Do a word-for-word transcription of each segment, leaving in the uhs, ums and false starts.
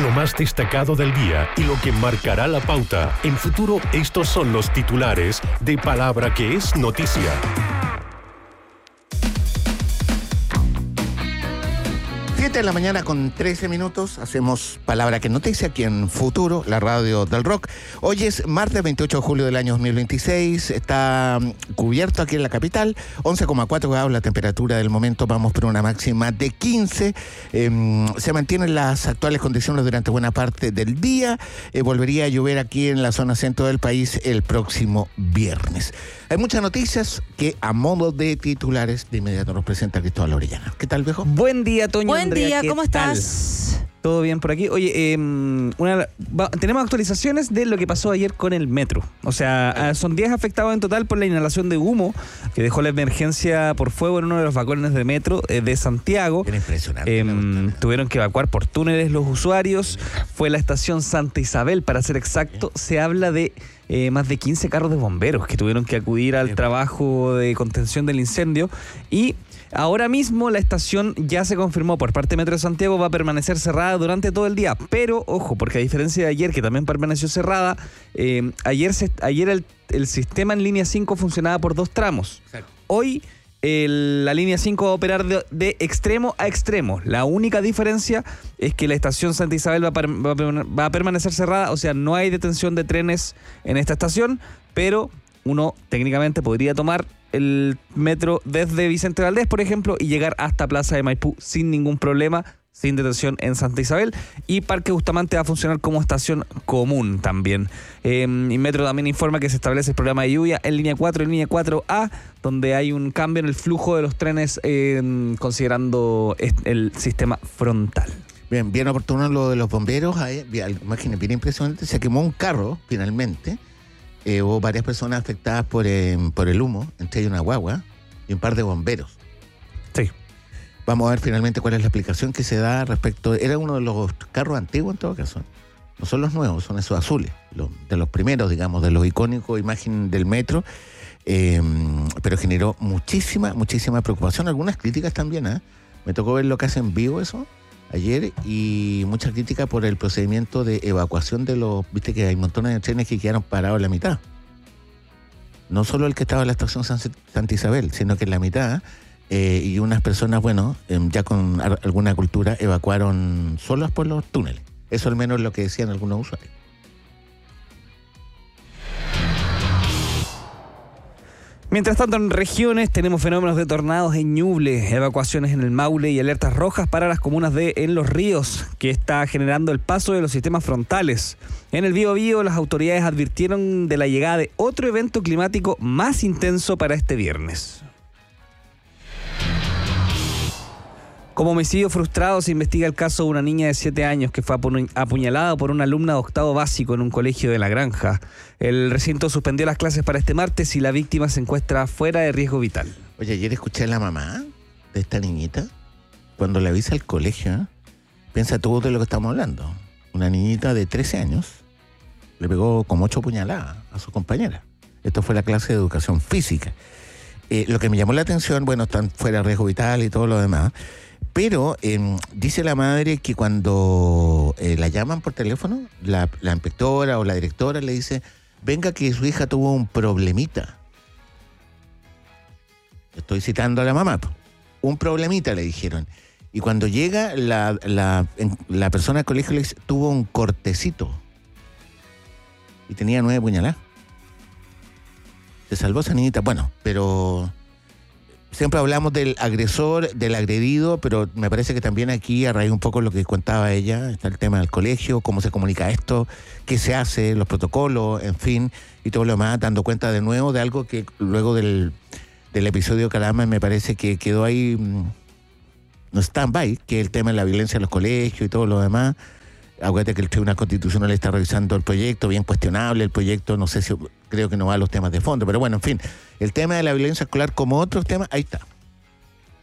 lo más destacado del día y lo que marcará la pauta. En Futuro, estos son los titulares de Palabra que es noticia. siete de la mañana con trece minutos, hacemos Palabra que noticia aquí en Futuro, la radio del rock. Hoy es martes veintiocho de julio del año dos mil veintiséis, está cubierto aquí en la capital, once coma cuatro grados la temperatura del momento, vamos por una máxima de quince, eh, se mantienen las actuales condiciones durante buena parte del día, eh, volvería a llover aquí en la zona centro del país el próximo viernes. Hay muchas noticias que a modo de titulares de inmediato nos presenta Cristóbal Orellana. ¿Qué tal, viejo? Buen día, Toño. Buen Andrea, día, ¿cómo tal? estás? ¿Todo bien por aquí? Oye, eh, una, va, tenemos actualizaciones de lo que pasó ayer con el metro. O sea, son diez afectados en total por la inhalación de humo que dejó la emergencia por fuego en uno de los vagones de metro eh, de Santiago. Era impresionante. Eh, tuvieron que evacuar por túneles los usuarios. Fue la estación Santa Isabel, para ser exacto. Se habla de eh, más de quince carros de bomberos que tuvieron que acudir al trabajo de contención del incendio. Y ahora mismo la estación ya se confirmó por parte de Metro de Santiago, va a permanecer cerrada durante todo el día, pero ojo, porque a diferencia de ayer que también permaneció cerrada, eh, ayer, se, ayer el, el sistema en línea cinco funcionaba por dos tramos. Exacto. Hoy el, la línea cinco va a operar de, de extremo a extremo. La única diferencia es que la estación Santa Isabel va a, per, va, a, va a permanecer cerrada, o sea, no hay detención de trenes en esta estación, pero uno técnicamente podría tomar el metro desde Vicente Valdés, por ejemplo, y llegar hasta Plaza de Maipú sin ningún problema, sin detención en Santa Isabel. Y Parque Bustamante va a funcionar como estación común también. Eh, y Metro también informa que se establece el programa de lluvia en línea cuatro, en línea cuatro A, donde hay un cambio en el flujo de los trenes eh, considerando el sistema frontal. Bien, bien oportuno lo de los bomberos. Imagínense, bien impresionante. Se quemó un carro, finalmente. Eh, hubo varias personas afectadas por, eh, por el humo, entre ellos una guagua y un par de bomberos. Sí. Vamos a ver finalmente cuál es la explicación que se da respecto. Era uno de los carros antiguos en todo caso. No son los nuevos, son esos azules, los, de los primeros, digamos, de los icónicos imagen del metro. Eh, pero generó muchísima, muchísima preocupación. Algunas críticas también, ¿eh? Me tocó ver lo que hace en vivo eso ayer y mucha crítica por el procedimiento de evacuación de los... Viste que hay montones de trenes que quedaron parados en la mitad. No solo el que estaba en la estación San, Santa Isabel, sino que en la mitad eh, y unas personas, bueno, eh, ya con ar- alguna cultura, evacuaron solas por los túneles. Eso al menos es lo que decían algunos usuarios. Mientras tanto, en regiones tenemos fenómenos de tornados en Ñuble, evacuaciones en el Maule y alertas rojas para las comunas de En los Ríos, que está generando el paso de los sistemas frontales. En el Biobío, las autoridades advirtieron de la llegada de otro evento climático más intenso para este viernes. Como homicidio frustrado se investiga el caso de una niña de siete años que fue apuñalada por una alumna de octavo básico en un colegio de La Granja. El recinto suspendió las clases para este martes y la víctima se encuentra fuera de riesgo vital. Oye, ayer escuché a la mamá de esta niñita, cuando le avisa al colegio, ¿eh? Piensa todo de lo que estamos hablando. Una niñita de trece años le pegó como ocho puñaladas a su compañera. Esto fue la clase de educación física. Eh, lo que me llamó la atención, bueno, están fuera de riesgo vital y todo lo demás, pero eh, dice la madre que cuando eh, la llaman por teléfono, la, la inspectora o la directora le dice, venga que su hija tuvo un problemita. Estoy citando a la mamá. Un problemita, le dijeron. Y cuando llega, la, la, la persona del colegio le dice, tuvo un cortecito. Y tenía nueve puñaladas. Se salvó esa niñita. Bueno, pero... Siempre hablamos del agresor, del agredido, pero me parece que también aquí, a raíz un poco de lo que contaba ella, está el tema del colegio, cómo se comunica esto, qué se hace, los protocolos, en fin, y todo lo demás, dando cuenta de nuevo de algo que luego del, del episodio Calama me parece que quedó ahí, no stand-by, que es el tema de la violencia en los colegios y todo lo demás. Acuérdate que el Tribunal Constitucional está revisando el proyecto, bien cuestionable el proyecto, no sé si, creo que no va a los temas de fondo, pero bueno, en fin, el tema de la violencia escolar como otros temas, ahí está.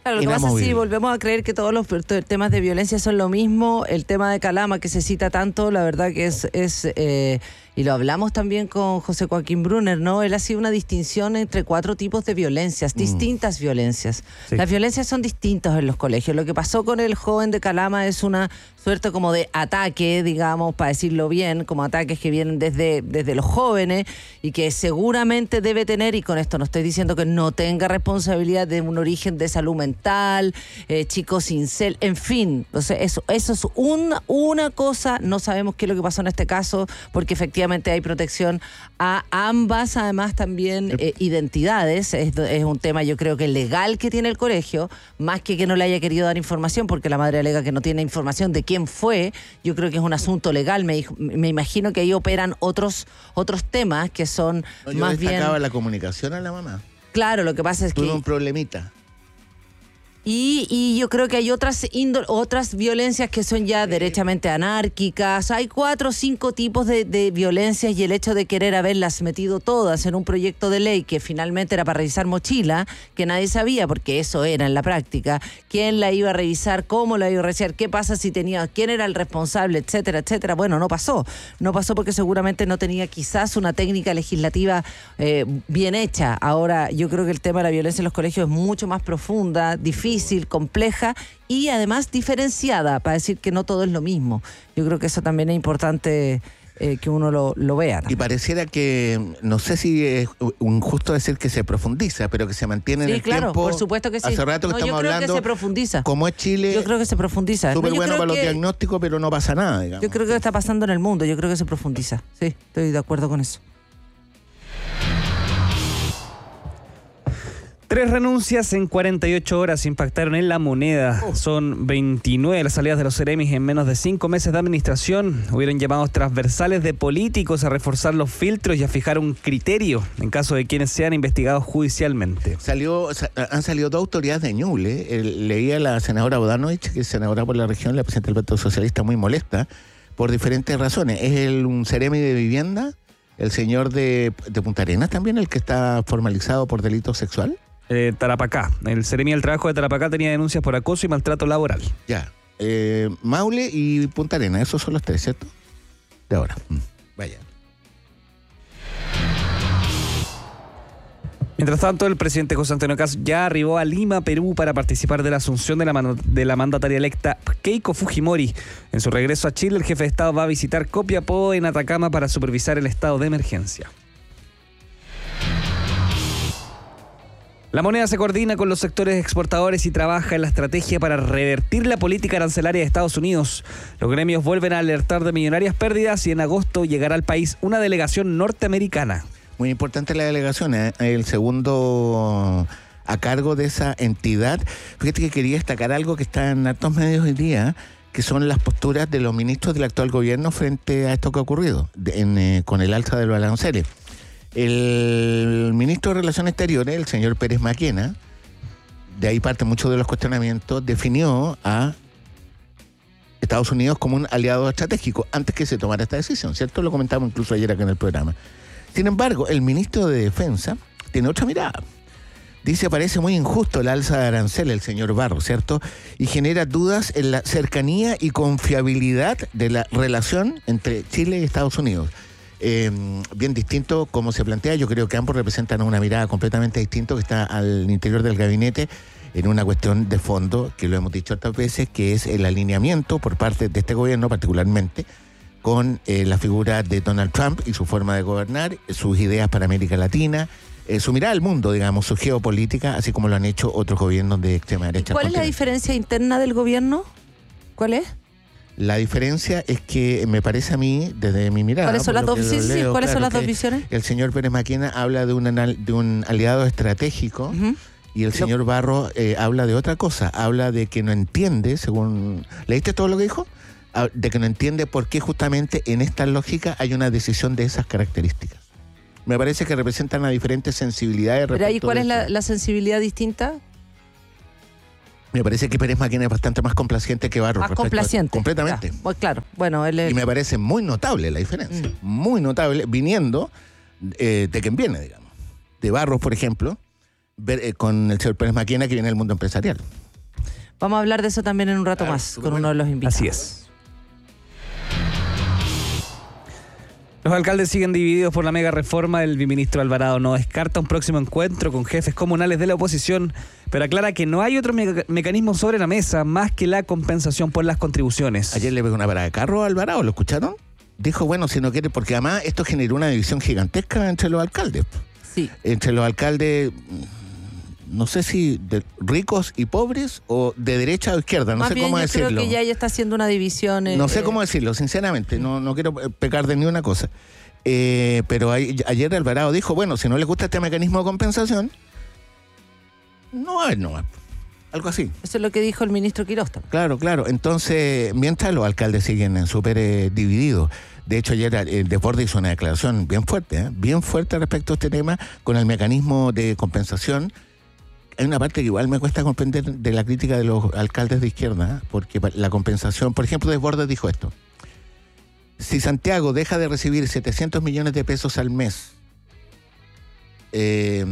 Claro, lo que pasa es que si volvemos a creer que todos los temas de violencia son lo mismo, el tema de Calama que se cita tanto, la verdad que es, es eh, y lo hablamos también con José Joaquín Brunner, ¿no? Él hacía una distinción entre cuatro tipos de violencias, mm. distintas violencias. Sí. Las violencias son distintas en los colegios. Lo que pasó con el joven de Calama es una suerte como de ataque, digamos, para decirlo bien, como ataques que vienen desde, desde los jóvenes y que seguramente debe tener, y con esto no estoy diciendo que no tenga responsabilidad de un origen de salud mental, eh, chicos incel, en fin, o sea, eso, eso es un, una cosa, no sabemos qué es lo que pasó en este caso, porque efectivamente hay protección a ambas, además también eh, identidades, es, es un tema yo creo que legal que tiene el colegio, más que que no le haya querido dar información, porque la madre alega que no tiene información de quién fue, yo creo que es un asunto legal, me, me imagino que ahí operan otros, otros temas que son no, yo más bien... Yo destacaba la comunicación a la mamá. Claro, lo que pasa es Tuve que... un problemita. Y, y yo creo que hay otras índole, otras violencias que son ya derechamente anárquicas. Hay cuatro o cinco tipos de, de violencias y el hecho de querer haberlas metido todas en un proyecto de ley que finalmente era para revisar mochila, que nadie sabía, porque eso era en la práctica, quién la iba a revisar, cómo la iba a revisar, qué pasa si tenía, quién era el responsable, etcétera, etcétera. Bueno, no pasó. No pasó porque seguramente no tenía quizás una técnica legislativa eh, bien hecha. Ahora, yo creo que el tema de la violencia en los colegios es mucho más profunda, difícil, compleja y además diferenciada, para decir que no todo es lo mismo. Yo creo que eso también es importante eh, que uno lo, lo vea. ¿No? Y pareciera que, no sé si es injusto decir que se profundiza, pero que se mantiene sí, en el claro, tiempo. por supuesto que sí. Hace rato que no, estamos yo creo hablando. Que se profundiza. Como es Chile. Yo creo que se profundiza. Súper no, bueno para que, los diagnósticos, pero no pasa nada, digamos. Yo creo que está pasando en el mundo, yo creo que se profundiza. Sí, estoy de acuerdo con eso. Tres renuncias en cuarenta y ocho horas impactaron en La Moneda. Oh. Son veintinueve las salidas de los Ceremis en menos de cinco meses de administración. Hubieron llamados transversales de políticos a reforzar los filtros y a fijar un criterio en caso de quienes sean investigados judicialmente. Salió, han salido dos autoridades de Ñuble. El, leía a la senadora Bodanovich, que es senadora por la región, la presidenta del Partido Socialista, muy molesta por diferentes razones. Es el, un Ceremi de vivienda, el señor de, de Punta Arenas también, el que está formalizado por delito sexual. Eh, Tarapacá. El Ceremi del Trabajo de Tarapacá tenía denuncias por acoso y maltrato laboral. Ya. Eh, Maule y Punta Arenas, esos son los tres, ¿cierto? De ahora. Mm. Vaya. Mientras tanto, el presidente José Antonio Kast ya arribó a Lima, Perú, para participar de la asunción de la, man- de la mandataria electa Keiko Fujimori. En su regreso a Chile, el jefe de Estado va a visitar Copiapó en Atacama para supervisar el estado de emergencia. La Moneda se coordina con los sectores exportadores y trabaja en la estrategia para revertir la política arancelaria de Estados Unidos. Los gremios vuelven a alertar de millonarias pérdidas y en agosto llegará al país una delegación norteamericana. Muy importante la delegación, ¿eh? El segundo a cargo de esa entidad. Fíjate que quería destacar algo que está en hartos medios hoy día, que son las posturas de los ministros del actual gobierno frente a esto que ha ocurrido de, en, eh, con el alza de los aranceles. El ministro de Relaciones Exteriores, el señor Pérez Maquena, de ahí parte mucho de los cuestionamientos, definió a Estados Unidos como un aliado estratégico antes que se tomara esta decisión, ¿cierto? Lo comentamos incluso ayer acá en el programa. Sin embargo, el ministro de Defensa tiene otra mirada. Dice, parece muy injusto el alza de arancel, el señor Barro, ¿cierto? Y genera dudas en la cercanía y confiabilidad de la relación entre Chile y Estados Unidos. Eh, bien distinto como se plantea, yo creo que ambos representan una mirada completamente distinta que está al interior del gabinete en una cuestión de fondo, que lo hemos dicho otras veces, que es el alineamiento por parte de este gobierno particularmente con eh, la figura de Donald Trump y su forma de gobernar, sus ideas para América Latina, eh, su mirada al mundo, digamos, su geopolítica, así como lo han hecho otros gobiernos de extrema derecha. ¿Cuál es la diferencia interna del gobierno? ¿Cuál es? La diferencia es que me parece a mí, desde mi mirada... ¿Cuáles son las dos visiones? Sí, ¿cuáles son las dos visiones? El señor Pérez Maquena habla de un, anal, de un aliado estratégico, uh-huh. y el señor Barro eh, habla de otra cosa. Habla de que no entiende, según... ¿Leíste todo lo que dijo? De que no entiende por qué justamente en esta lógica hay una decisión de esas características. Me parece que representan a diferentes sensibilidades. ¿Pero ahí cuál es la, la sensibilidad distinta? Me parece que Pérez Maquena es bastante más complaciente que Barro. Más complaciente. A, completamente. Ya, pues claro. Bueno, él es... Y me parece muy notable la diferencia. Mm. Muy notable, viniendo eh, de quien viene, digamos. De Barros, por ejemplo, ver, eh, con el señor Pérez Maquena, que viene del mundo empresarial. Vamos a hablar de eso también en un rato Claro, más súper con bueno. uno de los invitados. Así es. Los alcaldes siguen divididos por la mega reforma. El viceministro Alvarado no descarta un próximo encuentro con jefes comunales de la oposición, pero aclara que no hay otro meca- mecanismo sobre la mesa más que la compensación por las contribuciones. Ayer le pegó una parada de carro a Alvarado, ¿lo escucharon? Dijo, bueno, si no quiere, porque además esto generó una división gigantesca entre los alcaldes. Sí. Entre los alcaldes, no sé si de ricos y pobres o de derecha o izquierda, no Más sé bien, cómo yo decirlo. creo que ya ella está haciendo una división. eh, No sé eh, cómo decirlo, sinceramente, no, no quiero pecar de ni una cosa. Eh, pero ahí- ayer Alvarado dijo, bueno, si no les gusta este mecanismo de compensación, no hay, no hay. Algo así. Eso es lo que dijo el ministro Quirós también. Claro, claro. Entonces, mientras los alcaldes siguen súper eh, divididos. De hecho, ayer eh, Desbordes hizo una declaración bien fuerte, ¿eh? bien fuerte respecto a este tema con el mecanismo de compensación. Hay una parte que igual me cuesta comprender de la crítica de los alcaldes de izquierda, ¿eh? Porque pa- la compensación, por ejemplo, Desbordes dijo esto. Si Santiago deja de recibir setecientos millones de pesos al mes, eh,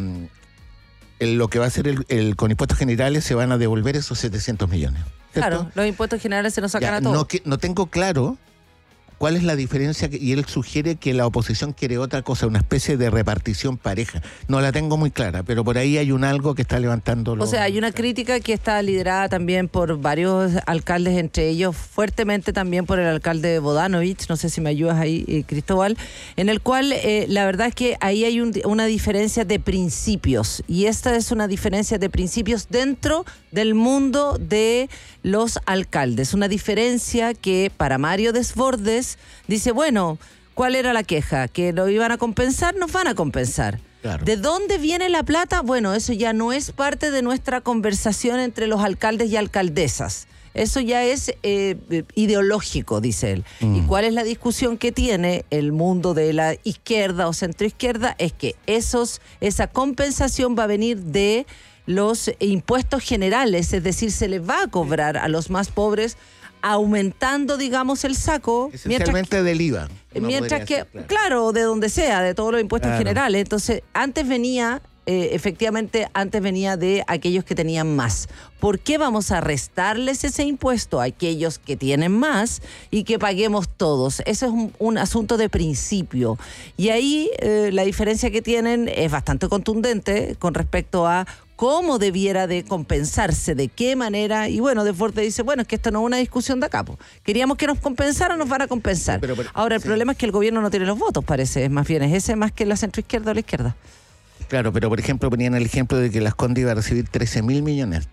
el- lo que va a hacer el, el- con impuestos generales se van a devolver esos setecientos millones. ¿cierto? Claro, los impuestos generales se nos sacan Ya, a todos. no, que- no tengo claro cuál es la diferencia, que- y él sugiere que la oposición quiere otra cosa, una especie de repartición pareja. No la tengo muy clara, pero por ahí hay un algo que está levantando O los... sea, hay una crítica que está liderada también por varios alcaldes, entre ellos fuertemente también por el alcalde Bodanovich, no sé si me ayudas ahí, eh, Cristóbal, en el cual eh, la verdad es que ahí hay un- una diferencia de principios, y esta es una diferencia de principios dentro del mundo de los alcaldes, una diferencia que para Mario Desbordes dice, bueno, ¿cuál era la queja? ¿Que lo iban a compensar? Nos van a compensar. Claro. ¿De dónde viene la plata? Bueno, eso ya no es parte de nuestra conversación entre los alcaldes y alcaldesas. Eso ya es eh, ideológico, dice él. Mm. ¿Y cuál es la discusión que tiene el mundo de la izquierda o centroizquierda? Es que esos, esa compensación va a venir de los impuestos generales, es decir, se les va a cobrar a los más pobres aumentando, digamos, el saco. mientras que- Esencialmente del I V A. uno Mientras podría que, decir, claro. de donde sea, de todos los impuestos Claro. generales. Entonces, antes venía, eh, efectivamente, antes venía de aquellos que tenían más. ¿Por qué vamos a restarles ese impuesto a aquellos que tienen más y que paguemos todos? Eso es un, un asunto de principio. Y ahí eh, la diferencia que tienen es bastante contundente con respecto a cómo debiera de compensarse, de qué manera. Y bueno, Desbordes dice, bueno, es que esto no es una discusión de acá, po. Queríamos que nos compensaran, nos van a compensar. Sí, pero- pero- Ahora, el sí. problema es que el gobierno no tiene los votos, parece. Es más bien, es ese más que la centroizquierda o la izquierda. Claro, pero por ejemplo ponían el ejemplo de que Las Condes iba a recibir trece mil millones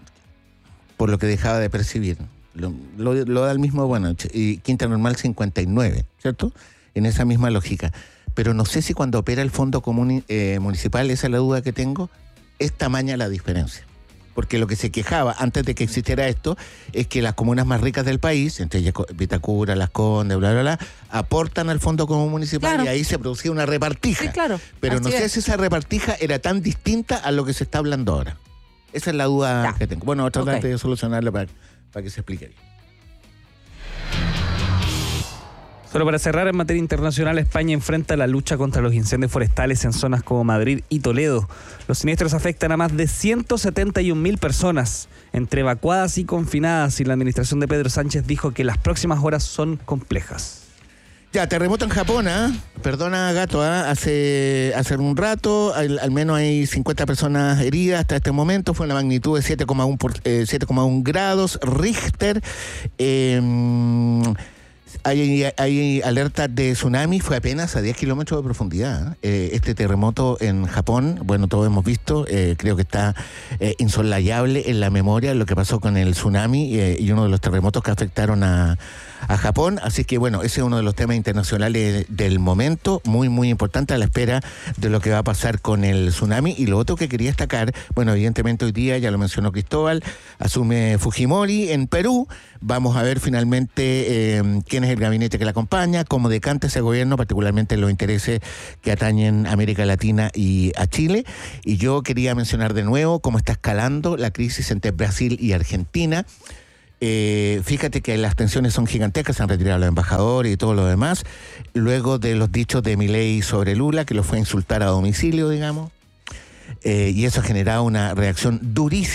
por lo que dejaba de percibir. Lo, lo- lo da el mismo, bueno, y Quinta Normal cincuenta y nueve, ¿cierto? En esa misma lógica. Pero no sé si cuando opera el Fondo Común eh, Municipal, esa es la duda que tengo, es tamaña la diferencia. Porque lo que se quejaba antes de que existiera esto es que las comunas más ricas del país, entre ellas Co- Vitacura, Las Condes, bla, bla, bla, aportan al Fondo Común Municipal Claro. y ahí se producía una repartija. Sí, claro. Pero Así no sé es. si esa repartija era tan distinta a lo que se está hablando ahora. Esa es la duda Ya. que tengo. Bueno, otra Ok. tratar de solucionarla para, para que se explique bien. Solo para cerrar, en materia internacional, España enfrenta la lucha contra los incendios forestales en zonas como Madrid y Toledo. Los siniestros afectan a más de ciento setenta y un mil personas, entre evacuadas y confinadas, y la administración de Pedro Sánchez dijo que las próximas horas son complejas. Ya, terremoto en Japón, ¿ah? Perdona, Gato, ¿ah? Hace, hace un rato, al, al menos hay cincuenta personas heridas hasta este momento. Fue una magnitud de siete coma uno por- eh, siete coma uno grados Richter. Eh, Hay, hay alerta de tsunami, fue apenas a diez kilómetros de profundidad. Eh, este terremoto en Japón, bueno, todos hemos visto, eh, creo que está eh, insolayable en la memoria lo que pasó con el tsunami eh, y uno de los terremotos que afectaron a, a Japón. Así que, bueno, ese es uno de los temas internacionales del momento, muy, muy importante a la espera de lo que va a pasar con el tsunami. Y lo otro que quería destacar, bueno, evidentemente hoy día, ya lo mencionó Cristóbal, asume Fujimori en Perú. Vamos a ver finalmente eh, quién es el gabinete que la acompaña, cómo decanta ese gobierno, particularmente en los intereses que atañen a América Latina y a Chile. Y yo quería mencionar de nuevo cómo está escalando la crisis entre Brasil y Argentina. Eh, fíjate que las tensiones son gigantescas, se han retirado los embajadores y todo lo demás, luego de los dichos de Milei sobre Lula, que lo fue a insultar a domicilio, digamos. eh, y eso ha generado una reacción durísima